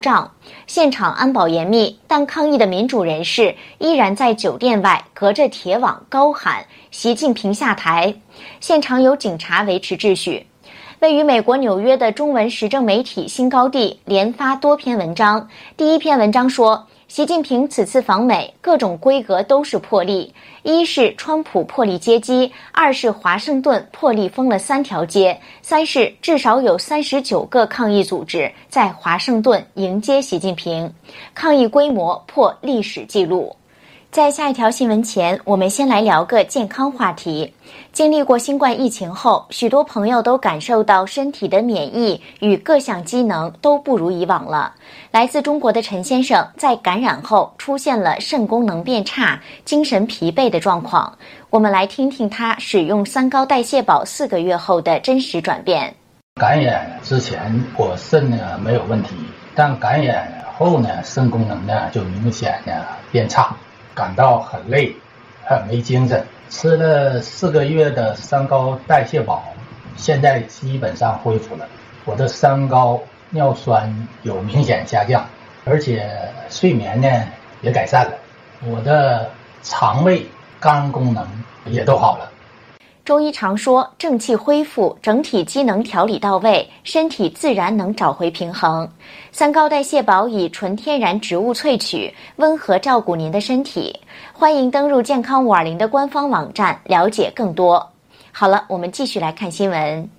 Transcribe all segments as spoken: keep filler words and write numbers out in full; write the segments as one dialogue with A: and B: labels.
A: 仗，现场安保严密，但抗议的民主人士依然在酒店外隔着铁网高喊习近平下台，现场有警察维持秩序。位于美国纽约的中文时政媒体新高地连发多篇文章，第一篇文章说，习近平此次访美各种规格都是破例，一是川普破例接机，二是华盛顿破例封了三条街，三是至少有三十九个抗议组织在华盛顿迎接习近平，抗议规模破历史记录。在下一条新闻前，我们先来聊个健康话题。经历过新冠疫情后，许多朋友都感受到身体的免疫与各项机能都不如以往了。来自中国的陈先生在感染后出现了肾功能变差、精神疲惫的状况。我们来听听他使用三高代谢宝四个月后的真实转变。
B: 感染之前我肾呢没有问题，但感染后呢肾功能呢就明显呢变差，感到很累，很没精神。吃了四个月的三高代谢宝，现在基本上恢复了。我的三高尿酸有明显下降，而且睡眠呢也改善了。我的肠胃、肝功能也都好了。
A: 中医常说，正气恢复，整体机能调理到位，身体自然能找回平衡。三高代谢宝以纯天然植物萃取，温和照顾您的身体。欢迎登入健康五二零的官方网站了解更多。好了，我们继续来看新闻。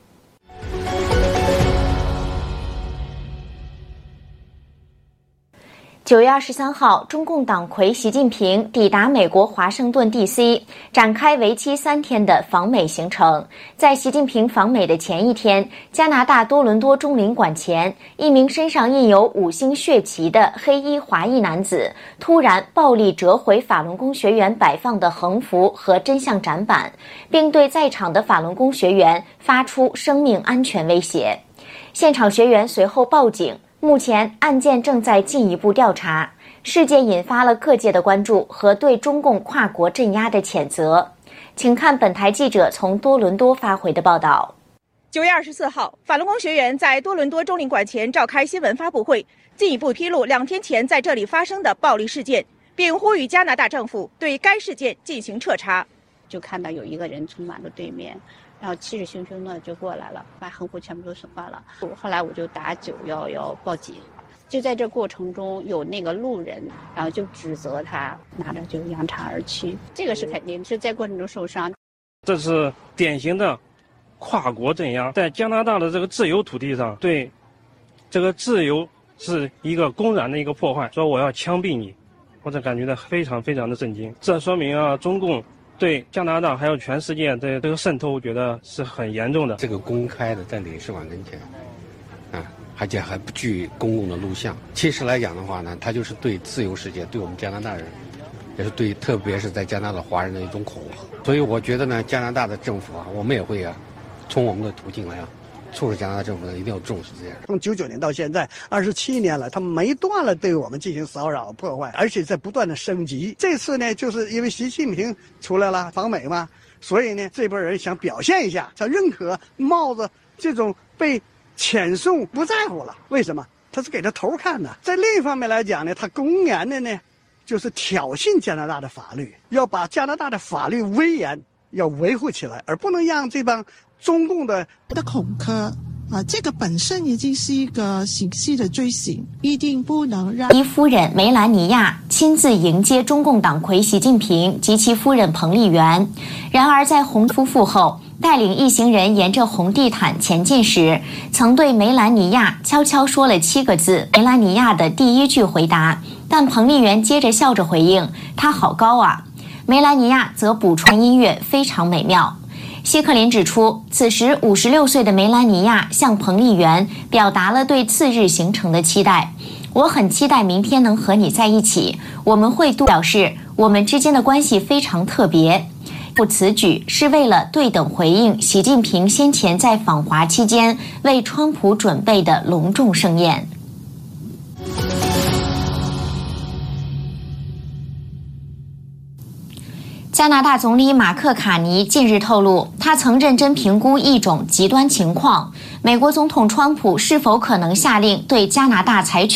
A: 九月二十三号，中共党魁习近平抵达美国华盛顿 D C， 展开为期三天的访美行程。在习近平访美的前一天，加拿大多伦多中领馆前，一名身上印有五星血旗的黑衣华裔男子突然暴力折回法轮功学员摆放的横幅和真相展板，并对在场的法轮功学员发出生命安全威胁。现场学员随后报警。目前案件正在进一步调查，事件引发了各界的关注和对中共跨国镇压的谴责。请看本台记者从多伦多发回的报道。
C: 九月二十四号，法轮功学员在多伦多中领馆前召开新闻发布会，进一步披露两天前在这里发生的暴力事件，并呼吁加拿大政府对该事件进行彻查。
D: 就看到有一个人从马路对面，然后气势汹汹的就过来了，把横幅全部都损坏了。后来我就打九一一报警。就在这过程中，有那个路人，然后就指责他，拿着就扬长而去。这个是肯定是在过程中受伤。
E: 这是典型的跨国镇压，在加拿大的这个自由土地上，对这个自由是一个公然的一个破坏。说我要枪毙你，我这感觉到非常非常的震惊。这说明啊，中共对加拿大还有全世界的这个渗透，我觉得是很严重的。
F: 这个公开的在领事馆跟前，啊，而且还不具公共的录像。其实来讲的话呢，它就是对自由世界，对我们加拿大人，也是对特别是在加拿大华人的一种恐吓。所以我觉得呢，加拿大的政府啊，我们也会啊，从我们的途径来啊，促使加拿大政府呢一定要重视这件事。
G: 从九九年到现在二十七年了，他们没断了对我们进行骚扰破坏，而且在不断的升级。这次呢，就是因为习近平出来了访美嘛，所以呢，这波人想表现一下，他认可冒着这种被遣送不在乎了。为什么？他是给他头看的。在另一方面来讲呢，他公然的呢，就是挑衅加拿大的法律，要把加拿大的法律威严要维护起来，而不能让这帮中共的
H: 的恐吓啊，这个本身已经是一个刑事的罪行，一定不能让
A: 伊夫人梅兰妮亚亲自迎接中共党魁习近平及其夫人彭丽媛。然而，在洪夫妇后带领一行人沿着红地毯前进时，曾对梅兰妮亚悄悄说了七个字，梅兰妮亚的第一句回答，但彭丽媛接着笑着回应：“她好高啊。”梅兰妮亚则补充音乐非常美妙。希克林指出，此时五十六岁的梅兰妮亚向彭丽媛表达了对次日行程的期待。我很期待明天能和你在一起，我们会度表示我们之间的关系非常特别。此举是为了对等回应习近平先前在访华期间为川普准备的隆重盛宴。加拿大总理马克·卡尼近日透露，他曾认真评估一种极端情况：美国总统川普是否可能下令对加拿大采取